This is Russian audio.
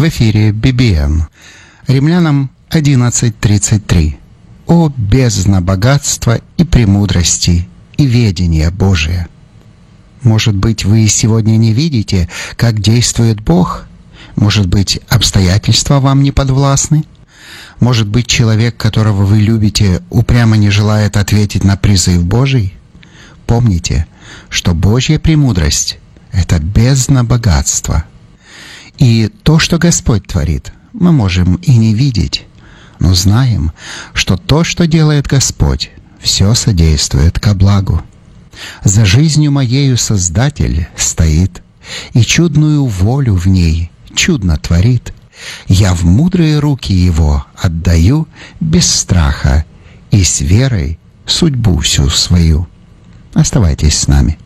В эфире BBN. Римлянам 11:33. «О бездна богатства и премудрости, и ведения Божия». Может быть, вы сегодня не видите, как действует Бог? Может быть, обстоятельства вам не подвластны? Может быть, человек, которого вы любите, упрямо не желает ответить на призыв Божий? Помните, что Божья премудрость — это бездна богатства. И то, что Господь творит, мы можем и не видеть, но знаем, что то, что делает Господь, все содействует ко благу. За жизнью моею Создатель стоит, и чудную волю в ней чудно творит. Я в мудрые руки Его отдаю без страха и с верой судьбу всю свою. Оставайтесь с нами.